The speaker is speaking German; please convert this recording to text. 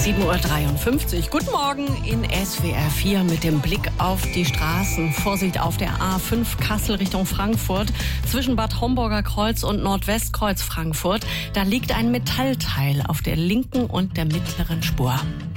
7:53 Uhr. Guten Morgen in SWR 4 mit dem Blick auf die Straßen. Vorsicht auf der A5 Kassel Richtung Frankfurt. Zwischen Bad Homburger Kreuz und Nordwestkreuz Frankfurt. Da liegt ein Metallteil auf der linken und der mittleren Spur.